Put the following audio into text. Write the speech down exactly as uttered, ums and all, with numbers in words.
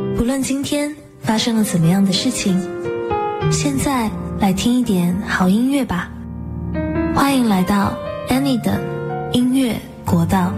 不论今天发生了怎么样的事情，现在来听一点好音乐吧。欢迎来到 Annie 的音乐国道。